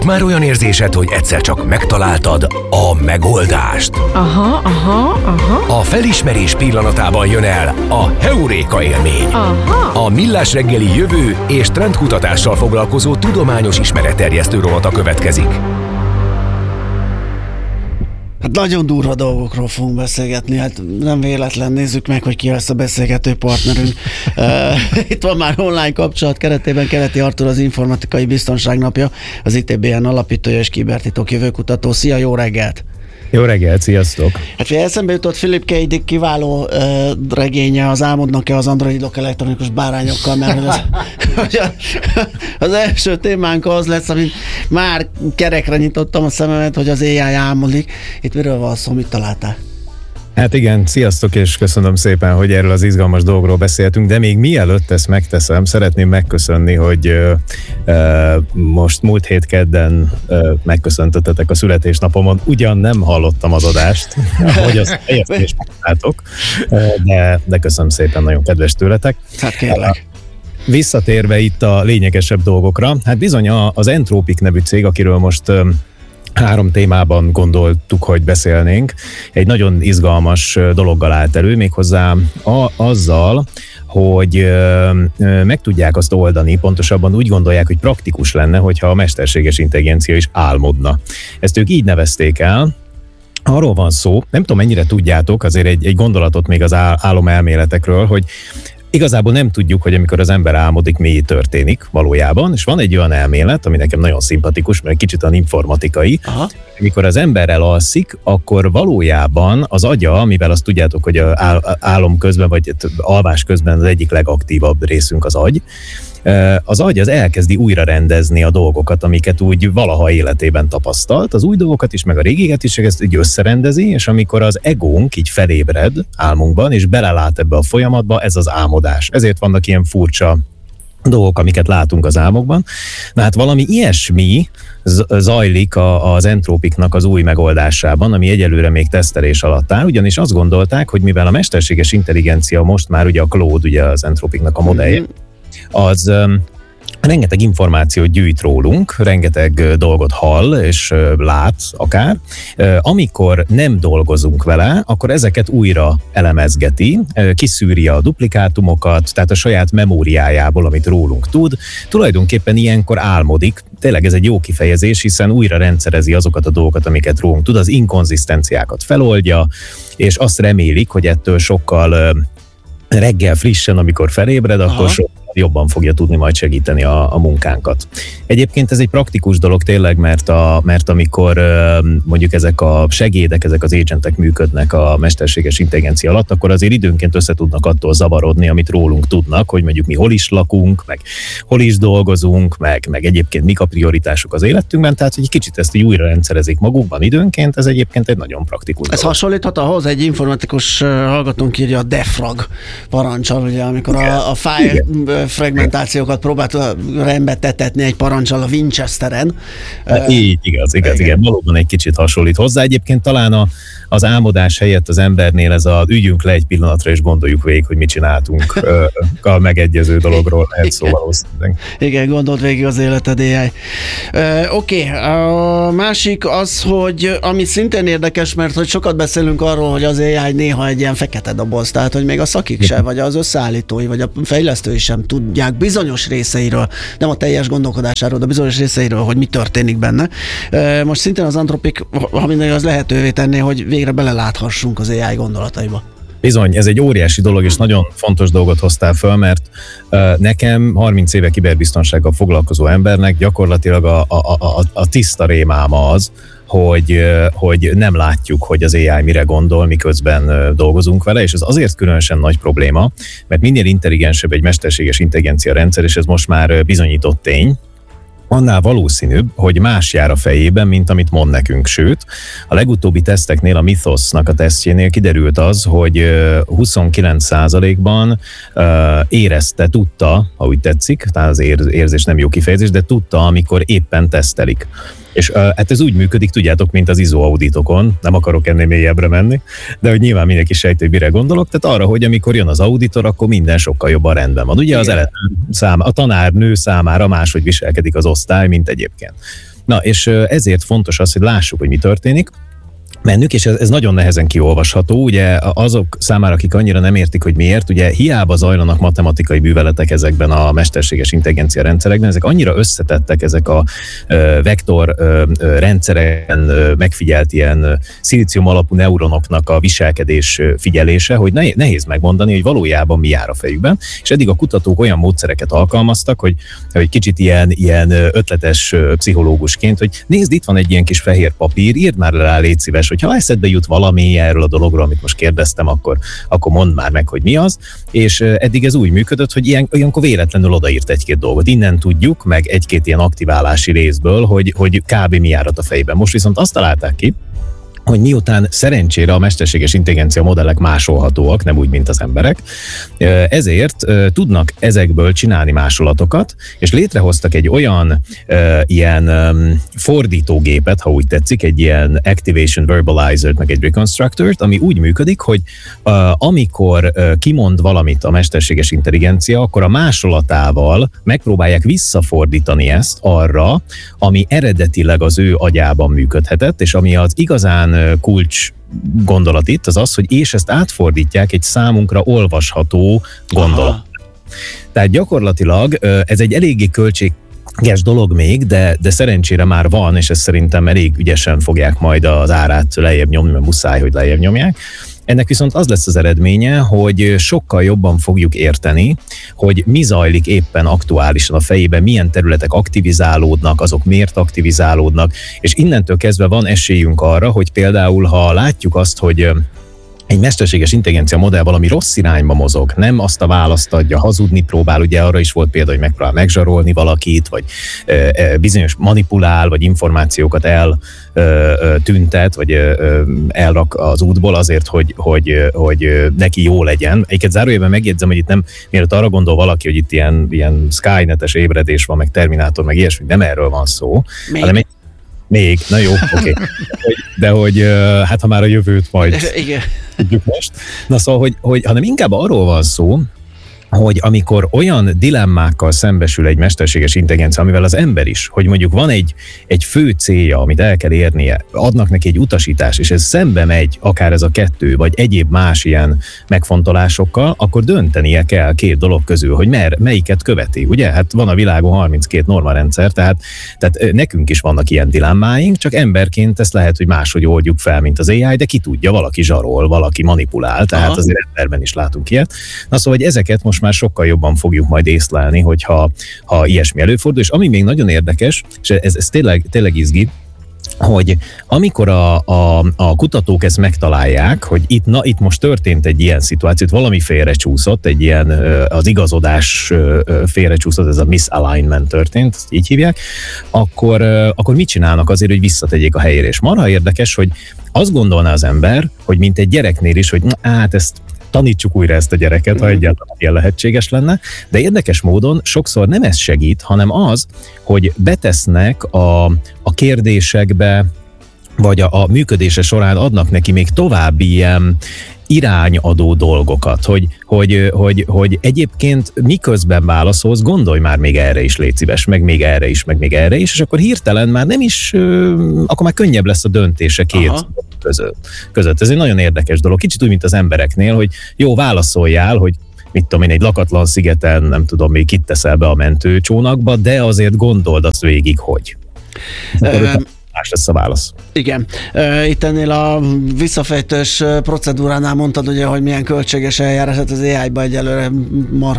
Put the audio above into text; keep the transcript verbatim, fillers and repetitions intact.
már olyan érzésed, hogy egyszer csak megtaláltad a megoldást? Aha, aha, aha. A felismerés pillanatában jön el a heuréka élmény. Aha. A Millás reggeli jövő és trendkutatással foglalkozó tudományos ismeretterjesztő rovata következik. Hát nagyon durva dolgokról fogunk beszélgetni, hát nem véletlen, nézzük meg, hogy ki lesz a beszélgető partnerünk. Uh, itt van már online kapcsolat keretében Keleti Artúr, az Informatikai Biztonság Napja, az i té bé en alapítója és kibertitok jövőkutató. Szia, jó reggelt! Jó reggelt, sziasztok! Hát ugye eszembe jutott Philip K. Dick kiváló uh, regénye, az Álmodnak-e az androidok elektronikus bárányokkal, mert az, az első témánk az lesz, amit már kerekre nyitottam a szememet, hogy az á i álmodik. Itt miről van szó, mit találtál? Hát igen, sziasztok, és köszönöm szépen, hogy erről az izgalmas dolgról beszéltünk, de még mielőtt ezt megteszem, szeretném megköszönni, hogy ö, ö, most múlt hét kedden ö, megköszöntöttetek a születésnapomon. Ugyan nem hallottam az adást, hogy azt helyeztem és mondtátok, de, de köszönöm szépen, nagyon kedves tőletek. Hát kérlek. Visszatérve itt a lényegesebb dolgokra, hát bizony az Entropic nevű cég, akiről most három témában gondoltuk, hogy beszélnénk. Egy nagyon izgalmas dologgal állt elő, méghozzá a, azzal, hogy ö, ö, meg tudják azt oldani, pontosabban úgy gondolják, hogy praktikus lenne, hogyha a mesterséges intelligencia is álmodna. Ezt ők így nevezték el. Arról van szó, nem tudom mennyire tudjátok, azért egy, egy gondolatot még az álomelméletekről, hogy igazából nem tudjuk, hogy amikor az ember álmodik, mi történik valójában, és van egy olyan elmélet, ami nekem nagyon szimpatikus, mert kicsit olyan informatikai. Aha. Amikor az ember elalszik, akkor valójában az agya, mivel azt tudjátok, hogy a álom közben, vagy alvás közben az egyik legaktívabb részünk az agy, az agy az elkezdi újra rendezni a dolgokat, amiket úgy valaha életében tapasztalt, az új dolgokat is, meg a régieket is, ezt így összerendezi, és amikor az egónk így felébred álmunkban, és belelát ebbe a folyamatba, ez az álmodás. Ezért vannak ilyen furcsa dolgok, amiket látunk az álmokban. Na hát valami ilyesmi zajlik a, az Entropicnak az új megoldásában, ami egyelőre még tesztelés alatt áll, ugyanis azt gondolták, hogy mivel a mesterséges intelligencia most már ugye a Claude, ugye az Entropicnak a modellje, az um, rengeteg információt gyűjt rólunk, rengeteg uh, dolgot hall és uh, lát akár. Uh, amikor nem dolgozunk vele, akkor ezeket újra elemezgeti, uh, kiszűri a duplikátumokat, tehát a saját memóriájából, amit rólunk tud. Tulajdonképpen ilyenkor álmodik, tényleg ez egy jó kifejezés, hiszen újra rendszerezi azokat a dolgokat, amiket rólunk tud, az inkonzisztenciákat feloldja, és azt remélik, hogy ettől sokkal uh, reggel frissen, amikor felébred, akkor Aha. sokkal jobban fogja tudni majd segíteni a, a munkánkat. Egyébként ez egy praktikus dolog tényleg, mert, a, mert amikor mondjuk ezek a segédek, ezek az agentek működnek a mesterséges intelligencia alatt, akkor azért időnként össze tudnak attól zavarodni, amit rólunk tudnak, hogy mondjuk mi hol is lakunk, meg hol is dolgozunk, meg, meg egyébként mik a prioritások az életünkben, tehát hogy egy kicsit ezt így újra rendszerezik magukban időnként, ez egyébként egy nagyon praktikus Ez dolog. hasonlíthat ahhoz, egy informatikus hallgatónk írja a defrag parancsal, ugye, amikor a, a file fragmentációkat próbált rendbe tetetni egy parancsal a Winchesteren. Így, igaz, igaz, igen. igen. Valóban egy kicsit hasonlít hozzá. Egyébként talán a, az álmodás helyett az embernél ez a üljünk le egy pillanatra és gondoljuk végig, hogy mit csináltunk a megegyező dologról lehet szó valószínűleg. Igen, gondold végig az életed á i. Oké, okay. A másik az, hogy ami szintén érdekes, mert hogy sokat beszélünk arról, hogy az á i néha egy ilyen fekete doboz, tehát hogy még a szakik sem, vagy az összeállítói, vagy a fejlesztői sem tudják bizonyos részeiről, nem a teljes gondolkodásáról, de bizonyos részeiről, hogy mi történik benne. Most szintén az Anthropic, ha minden az lehetővé tenné, hogy végre beleláthassunk az á i gondolataiba. Bizony, ez egy óriási dolog, és nagyon fontos dolgot hoztál föl, mert uh, nekem harminc éve kiberbiztonsággal foglalkozó embernek gyakorlatilag a, a, a, a tiszta rémáma az, hogy, hogy nem látjuk, hogy az á i mire gondol, miközben dolgozunk vele, és ez azért különösen nagy probléma, mert minél intelligensebb egy mesterséges intelligencia rendszer, és ez most már bizonyított tény, annál valószínűbb, hogy más jár a fejében, mint amit mond nekünk. Sőt, a legutóbbi teszteknél, a Mythosnak a tesztjénél kiderült az, hogy huszonkilenc százalékban érezte, tudta, ha úgy tetszik, tehát az érzés nem jó kifejezés, de tudta, amikor éppen tesztelik. És uh, hát ez úgy működik, tudjátok, mint az i es o auditokon, nem akarok ennél mélyebbre menni, de hogy nyilván mindenki sejti, hogy mire gondolok, tehát arra, hogy amikor jön az auditor, akkor minden sokkal jobban rendben van. Ugye az eleten szám, a tanárnő számára máshogy viselkedik az osztály, mint egyébként. Na, és ezért fontos az, hogy lássuk, hogy mi történik, mennünk, és ez, ez nagyon nehezen kiolvasható, ugye azok számára, akik annyira nem értik, hogy miért, ugye hiába zajlanak matematikai műveletek ezekben a mesterséges intelligencia rendszerekben, ezek annyira összetettek, ezek a ö, vektor ö, ö, rendszereken ö, megfigyelt ilyen szilícium alapú neuronoknak a viselkedés figyelése, hogy nehéz megmondani, hogy valójában mi jár a fejükben, és eddig a kutatók olyan módszereket alkalmaztak, hogy, hogy kicsit ilyen, ilyen ötletes pszichológusként, hogy nézd, itt van egy ilyen kis fehér papír, írd már rá, légy szíves, hogyha eszedbe jut valami erről a dologról, amit most kérdeztem, akkor, akkor mondd már meg, hogy mi az. És eddig ez úgy működött, hogy ilyen, olyankor véletlenül odaírt egy-két dolgot. Innen tudjuk, meg egy-két ilyen aktiválási részből, hogy, hogy kb. Mi járat a fejben. Most viszont azt találták ki, hogy miután szerencsére a mesterséges intelligencia modellek másolhatóak, nem úgy, mint az emberek, ezért tudnak ezekből csinálni másolatokat, és létrehoztak egy olyan uh, ilyen um, fordítógépet, ha úgy tetszik, egy ilyen activation verbalizer-t, meg egy reconstructor-t, ami úgy működik, hogy uh, amikor uh, kimond valamit a mesterséges intelligencia, akkor a másolatával megpróbálják visszafordítani ezt arra, ami eredetileg az ő agyában működhetett, és ami az igazán kulcs gondolat itt az az, hogy és ezt átfordítják egy számunkra olvasható gondolat. Aha. Tehát gyakorlatilag ez egy eléggé költséges dolog még, de, de szerencsére már van, és ezt szerintem elég ügyesen fogják majd az árát lejjebb nyomni, mert muszáj, hogy lejjebb nyomják. Ennek viszont az lesz az eredménye, hogy sokkal jobban fogjuk érteni, hogy mi zajlik éppen aktuálisan a fejében, milyen területek aktivizálódnak, azok miért aktivizálódnak, és innentől kezdve van esélyünk arra, hogy például, ha látjuk azt, hogy egy mesterséges intelligencia modell valami rossz irányba mozog, nem azt a választ adja, hazudni próbál, ugye arra is volt példa, hogy megpróbál megzsarolni valakit, vagy e, e, bizonyos manipulál, vagy információkat eltüntet, vagy e, elrak az útból azért, hogy, hogy, hogy neki jó legyen. Egyébként zárójában megjegyzem, hogy itt nem, mielőtt arra gondol valaki, hogy itt ilyen, ilyen Skynet-es ébredés van, meg Terminátor, meg ilyesmi, nem erről van szó, Még. hanem egy Még, na jó, oké. Okay. De hogy hát ha már a jövőt majd Igen. tudjuk most. Na szóval, hogy, hogy hanem inkább arról van szó, hogy amikor olyan dilemmákkal szembesül egy mesterséges intelligencia, amivel az ember is, hogy mondjuk van egy, egy fő célja, amit el kell érnie, adnak neki egy utasítás, és ez szembe megy, akár ez a kettő, vagy egyéb más ilyen megfontolásokkal, akkor döntenie kell két dolog közül, hogy mer, melyiket követi, ugye? Hát van a világon harminckét normarendszer, tehát, tehát nekünk is vannak ilyen dilemmáink, csak emberként ezt lehet, hogy máshogy oldjuk fel, mint az á i, de ki tudja, valaki zsarol, valaki manipulál, tehát Aha. azért emberben is látunk ilyet. Na szóval, hogy ezeket most már sokkal jobban fogjuk majd észlelni, hogyha ha ilyesmi előfordul, és ami még nagyon érdekes, és ez, ez tényleg, tényleg izgi, hogy amikor a, a, a kutatók ezt megtalálják, hogy itt, na, itt most történt egy ilyen szituáció, valami félrecsúszott, egy ilyen az igazodás félrecsúszott, ez a misalignment történt, ezt így hívják, akkor, akkor mit csinálnak azért, hogy visszategyék a helyére? És marha érdekes, hogy azt gondolná az ember, hogy mint egy gyereknél is, hogy na, hát ezt tanítsuk újra ezt a gyereket, ha egyáltalán ilyen lehetséges lenne, de érdekes módon sokszor nem ez segít, hanem az, hogy betesznek a, a kérdésekbe, vagy a, a működése során adnak neki még további ilyen irányadó dolgokat, hogy, hogy, hogy, hogy egyébként miközben válaszolsz, gondolj már még erre is, légy szíves, meg még erre is, meg még erre is, és akkor hirtelen már nem is, akkor már könnyebb lesz a döntése két között. között. Ez egy nagyon érdekes dolog, kicsit úgy, mint az embereknél, hogy jó, válaszoljál, hogy mit tudom én, egy lakatlan szigeten, nem tudom még kit teszel be a mentőcsónakba, de azért gondold azt végig, hogy. Más lesz a válasz. Igen. Itt ennél a visszafejtős procedúránál mondtad ugye, hogy milyen költséges eljárás, hát az á i-ba egyelőre marha